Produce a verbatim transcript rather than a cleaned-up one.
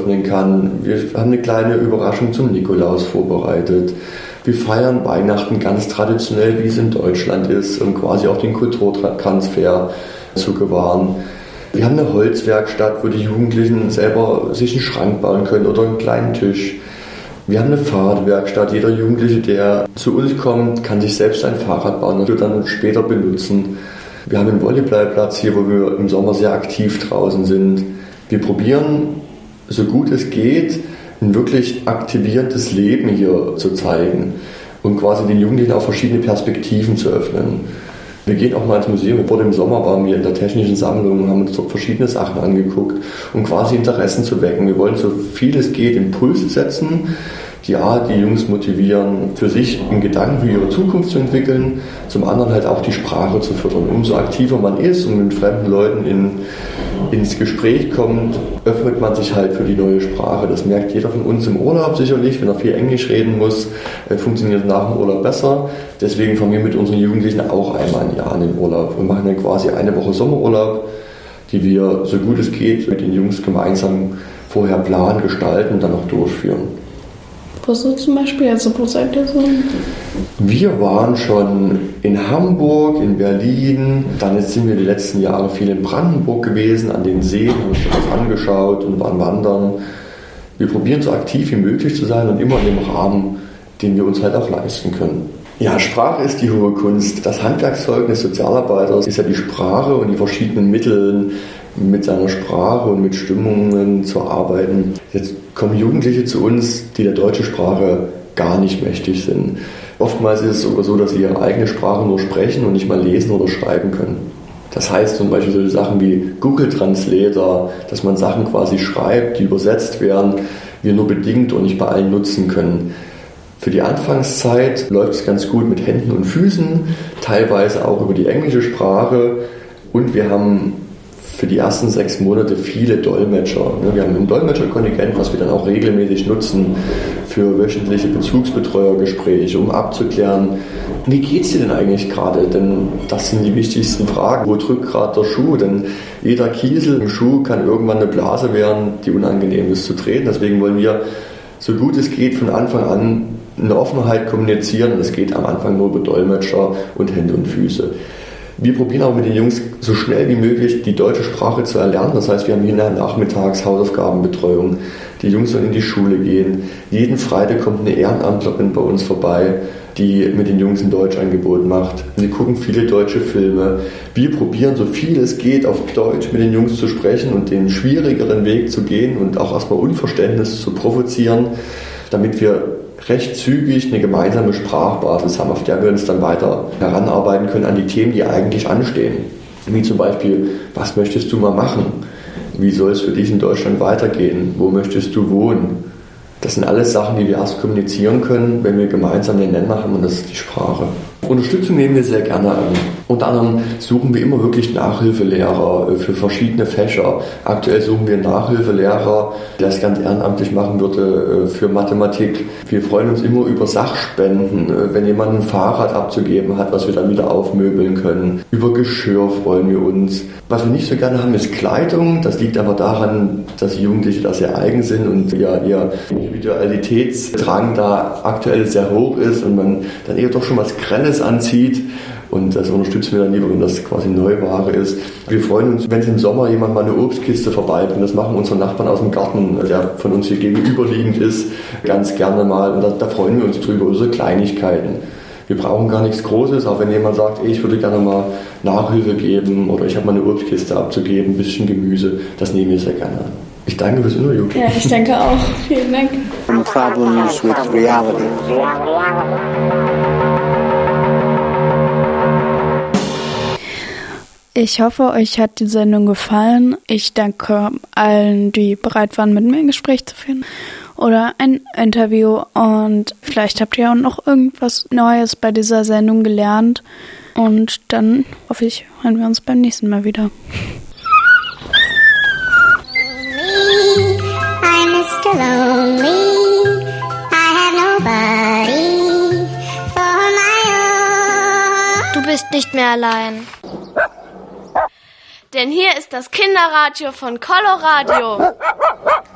öffnen kann. Wir haben eine kleine Überraschung zum Nikolaus vorbereitet. Wir feiern Weihnachten ganz traditionell, wie es in Deutschland ist, um quasi auch den Kulturtransfer zu gewahren. Wir haben eine Holzwerkstatt, wo die Jugendlichen selber sich einen Schrank bauen können oder einen kleinen Tisch. Wir haben eine Fahrradwerkstatt. Jeder Jugendliche, der zu uns kommt, kann sich selbst ein Fahrrad bauen und wird dann später benutzen. Wir haben einen Volleyballplatz hier, wo wir im Sommer sehr aktiv draußen sind. Wir probieren, so gut es geht, ein wirklich aktivierendes Leben hier zu zeigen und quasi den Jugendlichen auch verschiedene Perspektiven zu öffnen. Wir gehen auch mal ins Museum. Vor dem Sommer waren wir in der Technischen Sammlung und haben uns dort verschiedene Sachen angeguckt, um quasi Interessen zu wecken. Wir wollen so viel es geht Impulse setzen, die A, die Jungs motivieren, für sich einen Gedanken für ihre Zukunft zu entwickeln, zum anderen halt auch die Sprache zu fördern. Umso aktiver man ist und mit fremden Leuten in, ins Gespräch kommt, öffnet man sich halt für die neue Sprache. Das merkt jeder von uns im Urlaub sicherlich. Wenn er viel Englisch reden muss, funktioniert es nach dem Urlaub besser. Deswegen fahren wir mit unseren Jugendlichen auch einmal im Jahr in den Urlaub. Wir machen dann quasi eine Woche Sommerurlaub, die wir, so gut es geht, mit den Jungs gemeinsam vorher planen, gestalten und dann auch durchführen. Wo so zum Beispiel? Also wo seid ihr so? Wir waren schon in Hamburg, in Berlin, dann jetzt sind wir die letzten Jahre viel in Brandenburg gewesen, an den Seen, haben uns das angeschaut und waren wandern. Wir probieren so aktiv wie möglich zu sein und immer in dem Rahmen, den wir uns halt auch leisten können. Ja, Sprache ist die hohe Kunst. Das Handwerkszeug des Sozialarbeiters ist ja die Sprache und die verschiedenen Mittel, mit seiner Sprache und mit Stimmungen zu arbeiten. Jetzt kommen Jugendliche zu uns, die der deutschen Sprache gar nicht mächtig sind. Oftmals ist es sogar so, dass sie ihre eigene Sprache nur sprechen und nicht mal lesen oder schreiben können. Das heißt zum Beispiel solche Sachen wie Google Translator, dass man Sachen quasi schreibt, die übersetzt werden, wir nur bedingt und nicht bei allen nutzen können. Für die Anfangszeit läuft es ganz gut mit Händen und Füßen, teilweise auch über die englische Sprache und wir haben für die ersten sechs Monate viele Dolmetscher. Wir haben ein Dolmetscherkontingent, was wir dann auch regelmäßig nutzen für wöchentliche Bezugsbetreuergespräche, um abzuklären, wie geht es dir denn eigentlich gerade? Denn das sind die wichtigsten Fragen. Wo drückt gerade der Schuh? Denn jeder Kiesel im Schuh kann irgendwann eine Blase werden, die unangenehm ist zu treten. Deswegen wollen wir, so gut es geht, von Anfang an eine Offenheit kommunizieren. Das geht am Anfang nur über Dolmetscher und Hände und Füße. Wir probieren auch mit den Jungs so schnell wie möglich die deutsche Sprache zu erlernen. Das heißt, wir haben hier nachmittags Hausaufgabenbetreuung. Die Jungs sollen in die Schule gehen. Jeden Freitag kommt eine Ehrenamtlerin bei uns vorbei, die mit den Jungs ein Deutschangebot macht. Wir gucken viele deutsche Filme. Wir probieren, so viel es geht, auf Deutsch mit den Jungs zu sprechen und den schwierigeren Weg zu gehen und auch erstmal Unverständnis zu provozieren, damit wir recht zügig eine gemeinsame Sprachbasis haben, auf der wir uns dann weiter heranarbeiten können an die Themen, die eigentlich anstehen. Wie zum Beispiel, was möchtest du mal machen? Wie soll es für dich in Deutschland weitergehen? Wo möchtest du wohnen? Das sind alles Sachen, die wir erst kommunizieren können, wenn wir gemeinsam den Nenner haben, und das ist die Sprache. Unterstützung nehmen wir sehr gerne an. Unter anderem suchen wir immer wirklich Nachhilfelehrer für verschiedene Fächer. Aktuell suchen wir einen Nachhilfelehrer, der es ganz ehrenamtlich machen würde für Mathematik. Wir freuen uns immer über Sachspenden, wenn jemand ein Fahrrad abzugeben hat, was wir dann wieder aufmöbeln können. Über Geschirr freuen wir uns. Was wir nicht so gerne haben, ist Kleidung. Das liegt aber daran, dass die Jugendliche da sehr eigen sind und ja, ihr Individualitätsdrang da aktuell sehr hoch ist und man dann eher doch schon was Grelles anzieht. Und das unterstützen wir dann lieber, wenn das quasi Neuware ist. Wir freuen uns, wenn es im Sommer jemand mal eine Obstkiste vorbeibringt. Das machen unsere Nachbarn aus dem Garten, der von uns hier gegenüberliegend ist, ganz gerne mal. Und da, da freuen wir uns drüber, über so Kleinigkeiten. Wir brauchen gar nichts Großes, auch wenn jemand sagt, ey, ich würde gerne mal Nachhilfe geben oder ich habe mal eine Obstkiste abzugeben, ein bisschen Gemüse. Das nehmen wir sehr gerne an. Ich danke fürs Interview. Ja, ich danke auch. Vielen Dank. Problems with reality. Ich hoffe, euch hat die Sendung gefallen. Ich danke allen, die bereit waren, mit mir ein Gespräch zu führen oder ein Interview. Und vielleicht habt ihr auch noch irgendwas Neues bei dieser Sendung gelernt. Und dann hoffe ich, hören wir uns beim nächsten Mal wieder. I'm Mister Lonely. I have nobody for my own. Du bist nicht mehr allein. Denn hier ist das Kinderradio von Coloradio.